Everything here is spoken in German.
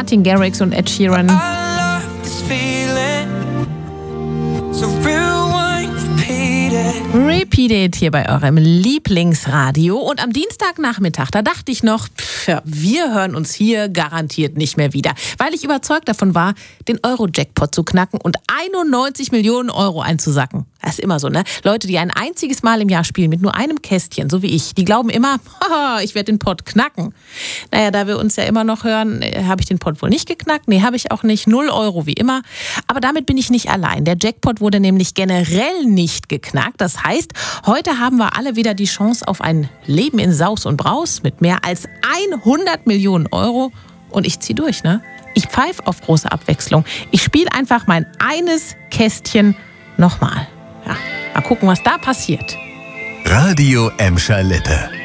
Martin Garrix und Ed Sheeran. Repeat it hier bei eurem Lieblingsradio. Und am Dienstagnachmittag, da dachte ich noch, wir hören uns hier garantiert nicht mehr wieder. Weil ich überzeugt davon war, den Euro-Jackpot zu knacken und 91 Millionen Euro einzusacken. Das ist immer so, ne? Leute, die ein einziges Mal im Jahr spielen mit nur einem Kästchen, so wie ich, die glauben immer, ich werde den Pot knacken. Naja, da wir uns ja immer noch hören, habe ich den Pot wohl nicht geknackt. Nee, habe ich auch nicht. 0 Euro wie immer. Aber damit bin ich nicht allein. Der Jackpot wurde nämlich generell nicht geknackt. Das heißt, heute haben wir alle wieder die Chance auf ein Leben in Saus und Braus mit mehr als 100 Millionen Euro. Und ich ziehe durch, ne? Ich pfeife auf große Abwechslung. Ich spiele einfach mein eines Kästchen nochmal. Ja, mal gucken, was da passiert. Radio Emscher Lippe.